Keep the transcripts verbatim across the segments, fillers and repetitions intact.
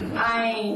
哎，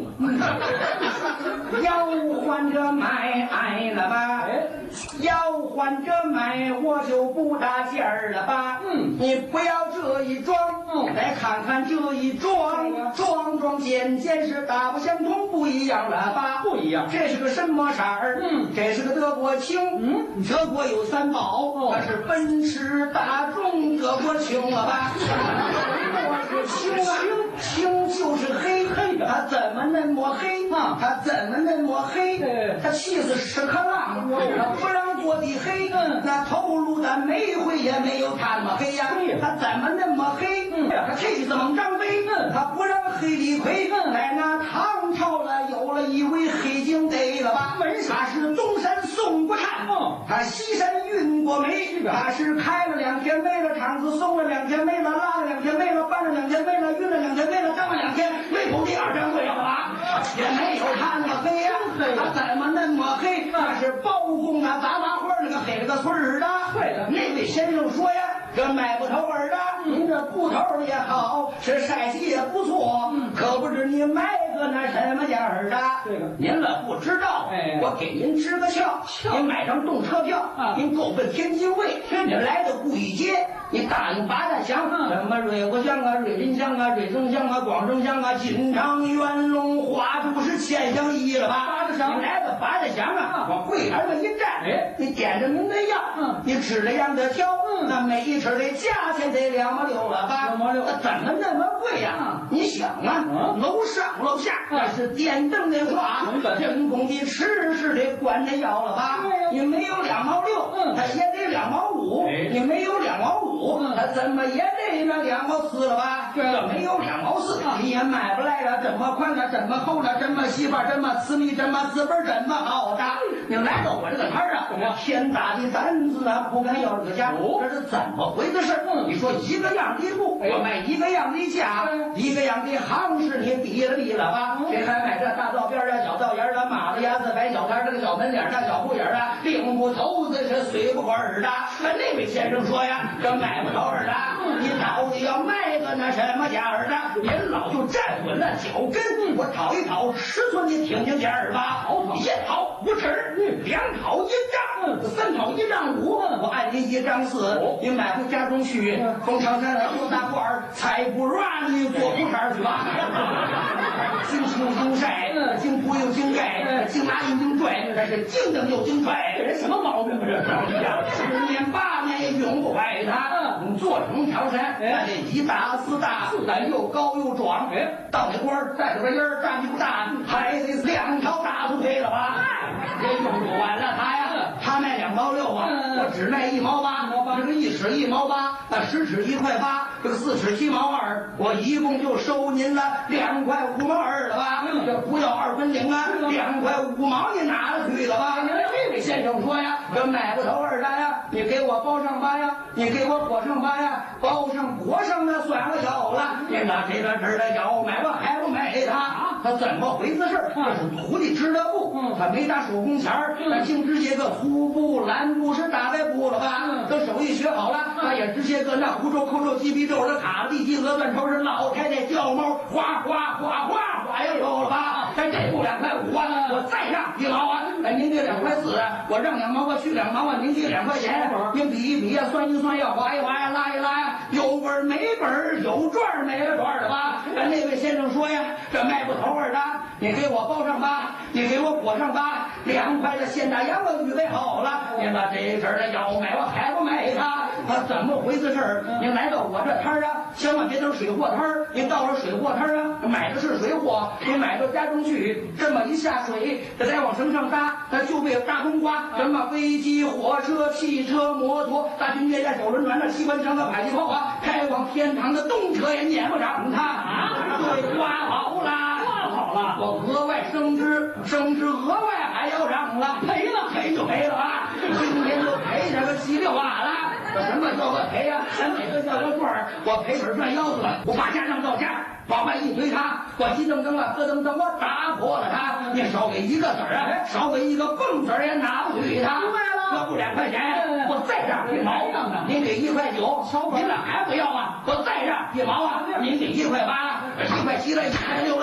要换着买哎了吧？要换着买，我就不搭劲儿了吧？嗯，你不要这一装，嗯，来看看这一装，装装件件是大不相同，不一样了吧？ 不一样。 这是个什么色儿？嗯，这是个德国青。嗯，德国有三宝，那是奔驰、大众、德国青了吧？我是青啊，青就是黑黑的，它怎么那么黑啊？它怎么那么黑？它气死屎壳郎，它不让做的黑，那头颅的煤灰也没有它那么黑呀。它怎么那么黑？它气死猛张飞，它不让黑李逵。在那唐朝了，有了一位黑警得了吧？他是东山宋国汉，他西山运过煤，他是开了两天煤了，厂子松了两天煤了，拉了两天煤了，搬了两天煤了，运了两天煤了，当了两天煤口第二掌柜了吧？也没有他那么黑呀，他怎么那么黑？那是包公啊，杂麻花那个黑了个村儿的。对了，那位先生说呀，这卖布头儿的，您这布头也好，是晒洗也不错，可不知你买个那什么价儿的？这个您了不知道，哎，我给您支个窍，您买张动车票，您够奔天津卫，您来到顾义街，你答应八大乡，什么瑞国乡啊、瑞林乡啊、瑞城乡啊、广州乡啊、金昌、元龙、花都是千乡一了吧？八大乡，你来到八大乡啊，往柜台上一站，哎，你点着您的药，嗯，你指着样的挑，嗯，那每一尺的价钱得两毛六了吧？两毛六，那怎么那么贵呀？你想啊，楼上楼下那是电灯的话，人工的吃是得管着要了吧？你没有两毛六，嗯，它也得两毛五，你没有两毛五，它怎么也得那两毛四了吧？这没有两毛四，你也买不来了。这么宽了，这么厚了，这么细吧，这么私密，这么字本，这么好的。你来到我这个摊儿啊，我天大的胆子啊，不敢要这个价，这是怎么回的事？你说一个样的布，我卖一个样的价，一个样的行市，你比了比了吧？谁还买这大道边啊、小道沿的、马路牙子、白小摊这个小门脸、大小布眼啊，领不头子是随不管儿的。那位先生说呀，这买不着儿的，你到底要卖个那什么价儿的？您老就站稳了脚跟，我讨一讨尺寸，你听听价儿吧。一讨五尺，两讨一丈，三讨一丈五，我按您一丈四，你买回家中去，从长山来多大罐儿，菜不软你做铺摊去吧。经清经晒，经铺又经盖，经拉又经拽，这是经蹬又经拽，这人什么毛病啊？这是十年八年也永不坏他。做成条山，那这一大四大，咱又高又壮，到那官儿带着个烟儿，站就不大，还得两条大腿配了吧？这用不完了他呀，他卖两毛六啊，我只卖一毛八，这个一尺一毛八，那十尺一块八，这个四尺七毛二，我一共就收您了两块五毛二了吧？这不要二分零啊，两块五毛你拿了去了吧？这位先生说呀，这买不头二单呀，你给我包上吧呀，你给我裹上吧呀，包上裹上那算了有了，你拿这个这儿的要买吧还不买他？他怎么回事？这是徒弟织的布，他没打手工钱儿，他净织些个粗布、蓝布是大白布了吧？等手艺学好了，他也织些个那胡皱、扣皱、鸡皮皱的卡地鸡鹅断头是老太太掉毛，哗哗哗哗哗呀有了吧？咱这布两块五啊，我再让一毛啊，哎您给两块四，我让两毛啊，去两毛啊，您给两块钱，您比一比呀，算一算呀，划一划呀，拉一拉呀，有本儿没本儿，有赚儿没了赚儿的吧？那位先生说呀，这卖不头儿的，你给我包上吧，你给我裹上吧，两块的现大洋我预备好了，您把这阵儿的要买我还不买他？他怎么回事儿？您来到我这摊儿啊，千万别等水货摊儿，您到了水货摊儿啊，买的是水货，你买到家中去，这么一下水，这再往绳上搭，它就被大冬瓜，什么飞机、火车、汽车、摩托、大军舰呀、小轮船、那机关枪的迫击炮啊，开往天堂的动车也撵不上它啊！对，刮好了，刮好了，我额外升职，升职额外还要让了，赔了赔就赔了啊！今天就赔这个稀里哗啦。什么叫个赔呀？咱哪个叫个赚儿？我赔本赚腰子了，我把家让到家，往外一推他，我一蹬蹬啊，咯噔噔，我打破了他。你少给一个子儿啊，少给一个蹦子儿也拿不去他。明白了，这不两块钱，我再让一毛，您给一块九，您俩还不要啊？我再让一毛啊，您给一块八，一块七了，一块六了。